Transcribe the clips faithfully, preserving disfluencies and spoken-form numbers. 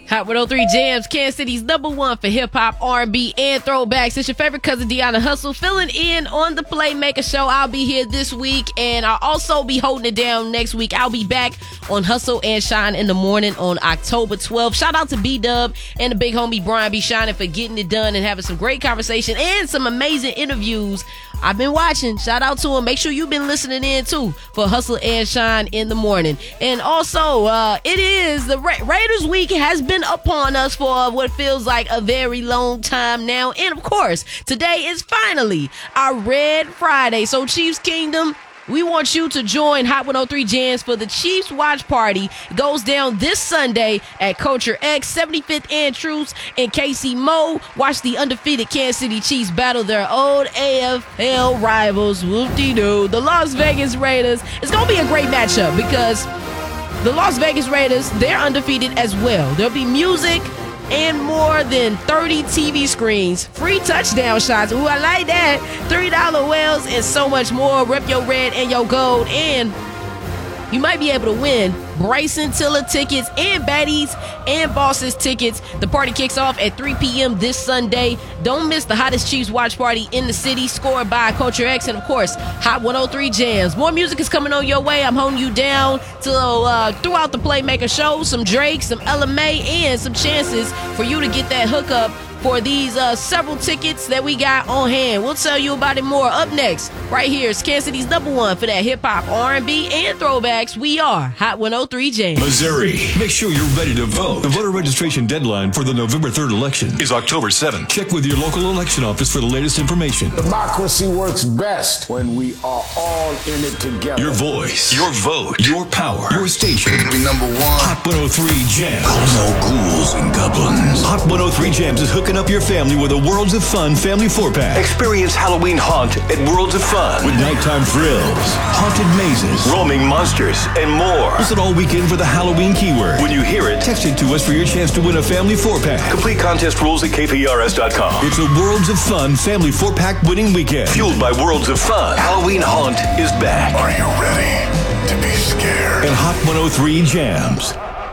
Hot one oh three Jams, Kansas City's number one for hip-hop, R and B, and throwbacks. It's your favorite cousin, Deanna Hustle, filling in on the Playmaker Show. I'll be here this week, and I'll also be holding it down next week. I'll be back on Hustle and Shine in the morning on October twelfth. Shout out to B-Dub and the big homie Brian B. Shining for getting it done and having some great conversation and some amazing interviews. I've been watching. Shout out to him. Make sure you've been listening in, too, for Hustle and Shine in the morning. And also, uh, it is the Ra- Raiders week has been upon us for what feels like a very long time now. And, of course, today is finally our Red Friday. So, Chiefs Kingdom, we want you to join Hot one oh three Jams for the Chiefs Watch Party. It goes down this Sunday at Culture X, seventy-fifth and Truce in K C Mo. Watch the undefeated Kansas City Chiefs battle their old A F L rivals, whoop-de-doo, the Las Vegas Raiders. It's going to be a great matchup because the Las Vegas Raiders, they're undefeated as well. There'll be music and more than thirty T V screens, free touchdown shots, ooh, I like that, three dollar whales, and so much more. Rep your red and your gold, and you might be able to win Bryson Tiller tickets and Baddies and Bosses tickets. The party kicks off at three p.m. this Sunday. Don't miss the hottest Chiefs watch party in the city, scored by Culture X and, of course, Hot one oh three Jams. More music is coming on your way. I'm holding you down till uh, throughout the Playmaker Show. Some Drake, some L M A, and some chances for you to get that hookup for these uh, several tickets that we got on hand. We'll tell you about it more up next. Right here is Kansas City's number one for that hip-hop, R and B, and throwbacks. We are Hot one oh three Jams. Missouri. Make sure you're ready to vote. The voter registration deadline for the November third election is October seventh. Check with your local election office for the latest information. Democracy works best when we are all in it together. Your voice, your vote, your power, your station. Be number one. Hot one oh three Jams. No ghouls and goblins. Hot one oh three Jams is hooking up your family with a Worlds of Fun family four-pack. Experience Halloween Haunt at Worlds of Fun with nighttime thrills, haunted mazes, roaming monsters, and more. Listen all weekend for the Halloween keyword. When you hear it, text it to us for your chance to win a family four-pack. Complete contest rules at K P R S dot com. It's a Worlds of Fun family four-pack winning weekend. Fueled by Worlds of Fun, Halloween Haunt is back. Are you ready to be scared? And Hot one oh three Jams.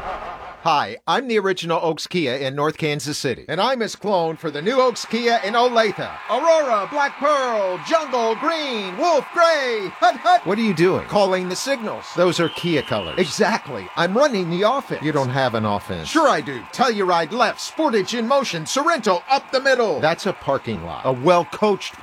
Hi, I'm the original Oaks Kia in North Kansas City. And I'm Miss Clone for the new Oaks Kia in Olathe. Aurora, Black Pearl, Jungle, Green, Wolf, Gray, Hut Hut. What are you doing? Calling the signals. Those are Kia colors. Exactly. I'm running the offense. You don't have an offense. Sure I do. Telluride left, Sportage in motion, Sorrento up the middle. That's a parking lot. A well-coached